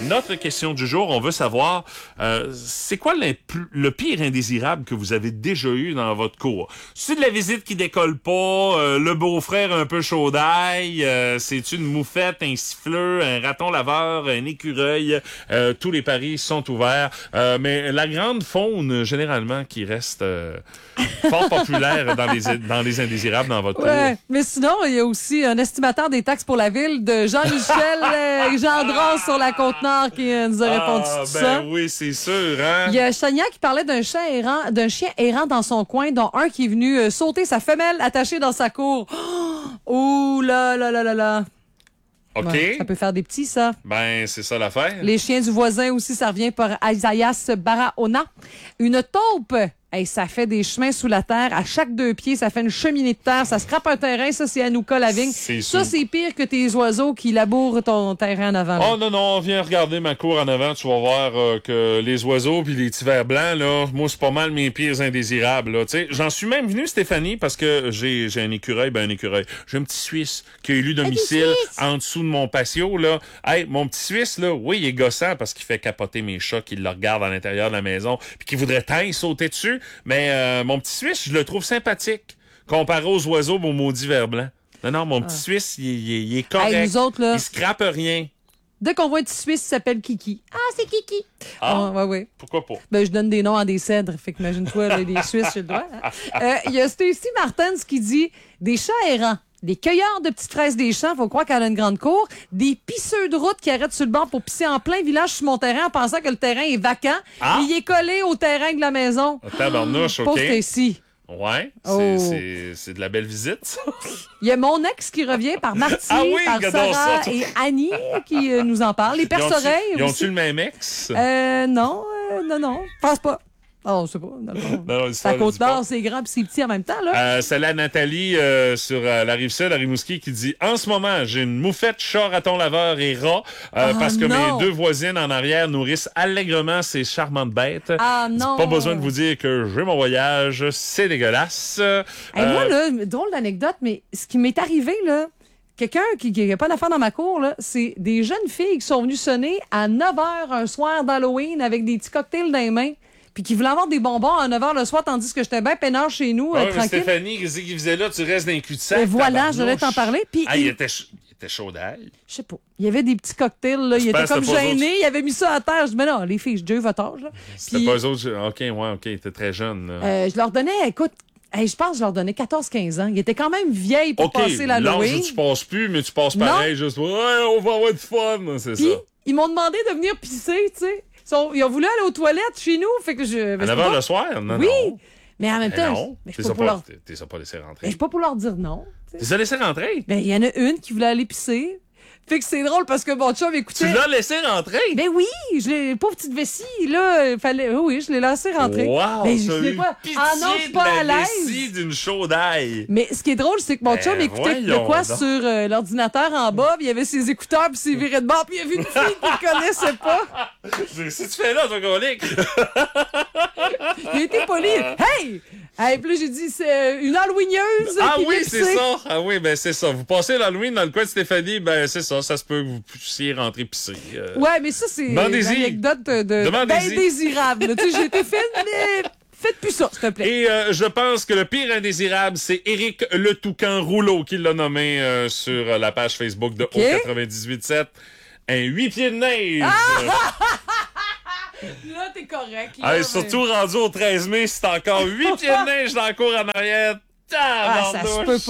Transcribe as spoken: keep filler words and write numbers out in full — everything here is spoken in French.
notre question du jour, on veut savoir, euh, c'est quoi le pire indésirable que vous avez déjà eu dans votre cour? C'est de la visite qui décolle pas, euh, le beau-frère un peu chaud d'ail, euh, c'est une moufette, un siffleux, un raton laveur, un écureuil, euh, tous les paris sont ouverts. Euh, mais la grande faune, généralement, qui reste euh, fort populaire dans les, dans les indésirables dans votre ouais, cour. Mais sinon, il y a aussi un estimateur des taxes pour la ville de Jean-Michel euh, Gendron sur la Côte-Nord qui euh, nous a répondu ah, tout ben ça. oui, c'est sûr, hein? Il y a Chania qui parlait d'un chien errant, d'un chien errant dans son coin, dont un qui est venu euh, sauter sa femelle attachée dans sa cour. Oh là là là là là. OK. Ouais, ça peut faire des petits, ça. Ben, c'est ça l'affaire. Les chiens du voisin aussi, ça revient par Isaias Barahona. Une taupe. Hey, ça fait des chemins sous la terre. À chaque deux pieds, ça fait une cheminée de terre. Ça scrape un terrain. Ça, c'est Anouka Lavigne. C'est ça, sûr. c'est pire que tes oiseaux qui labourent ton terrain en avant. Là. Oh non, non, viens regarder ma cour en avant. Tu vas voir euh, que les oiseaux puis les petits vers blancs, là, moi, c'est pas mal mes pires indésirables. Là. T'sais, j'en suis même venu, Stéphanie, parce que j'ai j'ai un écureuil. Ben, un écureuil. J'ai un petit Suisse qui a élu domicile en dessous de mon patio. Là. Hey, mon petit Suisse, là, oui, il est gossant parce qu'il fait capoter mes chats qui le regardent à l'intérieur de la maison puis qui voudraient tant y sauter dessus. Mais... Euh, mon petit Suisse, je le trouve sympathique comparé aux oiseaux, mon maudit ver blanc. Non, non, mon petit ah. Suisse, il, il, il est correct. Hey, nous autres, là, il scrape rien. dès qu'on voit un petit Suisse, il s'appelle Kiki. Ah, c'est Kiki. Ah, oh, ouais, ouais. Pourquoi pas? Ben, je donne des noms à des cèdres. Fait qu'imagine-toi, là, des Suisses, j'ai le droit. Hein? Euh, il y a Stacy Martens qui dit des chats errants. Des cueilleurs de petites fraises des champs, faut croire qu'elle a une grande cour. Des pisseux de route qui arrêtent sur le bord pour pisser en plein village sur mon terrain en pensant que le terrain est vacant. Ah. Et il est collé au terrain de la maison. Tabarnouche, Pauvre OK. Stacy. Ouais, Oh. c'est, c'est, c'est de la belle visite, ça. Il y a mon ex qui revient par Marty, Ah oui, par j'adore Sarah ça. et Annie qui euh, nous en parlent. Les Ils ont-tu, perce-oreilles ils aussi. ont-tu le même ex? Euh, non, euh, non, non. Je pense pas. Oh, je sais pas. Dans le fond. Non, non, La l'histoire le dit Côte-Nord, pas. c'est grand puis c'est petit en même temps, là. Euh, c'est là Nathalie euh, sur euh, la Rive-Sud, à Rimouski, qui dit « En ce moment, j'ai une moufette, chat, raton laveur et rat euh, Oh, parce que non. mes deux voisines en arrière nourrissent allègrement ces charmantes bêtes. Ah non! Pas besoin de vous dire que j'ai mon voyage, c'est dégueulasse. Euh, Hey, moi, là, drôle d'anecdote, mais ce qui m'est arrivé, là, quelqu'un qui n'a pas d'affaires dans ma cour, là, c'est des jeunes filles qui sont venues sonner à neuf heures un soir d'Halloween avec des petits cocktails dans les mains, puis qui voulaient avoir des bonbons à neuf heures le soir, tandis que j'étais bien peinard chez nous, ouais, euh, mais tranquille. Stéphanie, qu'est-ce qu'il faisait là? Tu restes dans le cul-de-sac. Et voilà, tabarnouche. je voulais t'en parler. Puis Ah, il, il- était, ch- il était chaud d'ail. Je sais pas. Il y avait des petits cocktails, là. Il J'espère était que comme c'était pas eux gêné. Il avait mis ça à terre. Je dis, mais non, les filles, j'ai eu votre âge, là. C'était Puis, pas eux autres. OK, ouais, OK, il était très jeune. là. euh, je leur donnais, écoute, hey, je pense que je leur donnais quatorze quinze ans. Ils étaient quand même vieilles pour OK, passer l'âge l'Halloween. où tu passes plus, mais tu passes pareil, juste, ouais, on va avoir du fun, c'est Puis, ça. ils m'ont demandé de venir pisser, tu sais. Ils, sont- ils ont voulu aller aux toilettes chez nous, fait que je... À ben, je neuf peux heures pas- le soir? Non, Oui, non. mais en même Mais temps, non, mais je t'es peux ça pas pas, leur... t'es- t'es ça pas laissé rentrer. mais je peux pas pour leur dire non. tu sais. T'es ça laissé rentrer? Ben, il y en a une qui voulait aller pisser. Fait que c'est drôle parce que mon chum écoutait... Tu l'as laissé rentrer? Ben oui, je l'ai, pauvre petite vessie, là, il fallait, oui, oui, je l'ai laissé rentrer. Wow, Ben, je t'as sais eu pas. pitié Ah non, je suis de pas à la l'aise. vessie d'une chaude ail. Mais ce qui est drôle, c'est que mon Ben, chum écoutait de voyons quoi donc. sur euh, l'ordinateur en bas, puis il avait ses écouteurs, puis ses virées de bord, puis il a vu une fille qu'il connaissait pas. Qu'est-ce que tu fais là, ton colique? Il a été poli. Hey! Hey, puis là, j'ai dit, c'est une Halloweeneuse Ah qui oui, vient c'est pisser. ça. Ah oui, ben c'est ça. Vous passez l'Halloween dans le coin de Stéphanie, ben c'est ça. Ça se peut que vous puissiez rentrer pisser. Euh, Ouais, mais ça, c'est une Demandez-y. anecdote de, de, Demandez-y. d'indésirable. Tu sais, j'ai été fine, mais faites plus ça, s'il te plaît. Et euh, je pense que le pire indésirable, c'est Éric Le Toucan Rouleau qui l'a nommé euh, sur euh, la page Facebook de Ok. O quatre-vingt-dix-huit sept. Un huit pieds de neige! Là, t'es correct. Ah, là, et mais- surtout rendu au treize mai, c'est encore huit pieds de neige dans la cour en arrière. Ah, ça se Tabarnouche! peut pas.